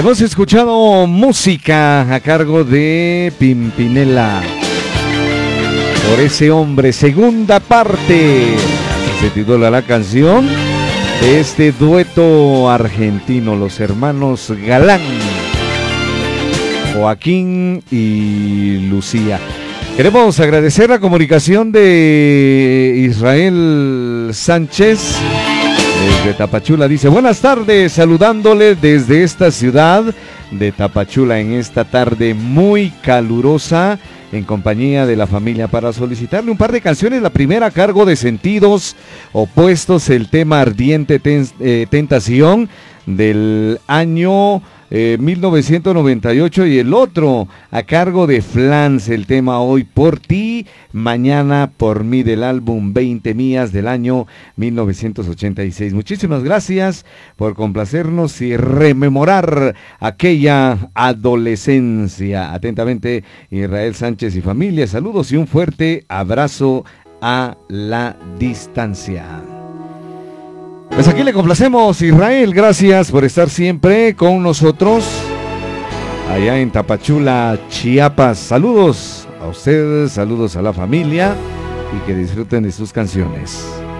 Hemos escuchado música a cargo de Pimpinela. Por ese hombre, segunda parte. Así se titula la canción de este dueto argentino, los hermanos Galán, Joaquín y Lucía. Queremos agradecer la comunicación de Israel Sánchez desde Tapachula. Dice: buenas tardes, saludándole desde esta ciudad de Tapachula en esta tarde muy calurosa, en compañía de la familia, para solicitarle un par de canciones. La primera a cargo de Sentidos Opuestos, el tema Ardiente Tentación del año 1998, y el otro a cargo de Flans, el tema Hoy por ti, mañana por mí, del álbum 20 mías del año 1986. Muchísimas gracias por complacernos y rememorar aquella adolescencia. Atentamente, Israel Sánchez y familia. Saludos y un fuerte abrazo a la distancia. Pues aquí le complacemos, Israel, gracias por estar siempre con nosotros allá en Tapachula, Chiapas. Saludos a ustedes, saludos a la familia y que disfruten de sus canciones.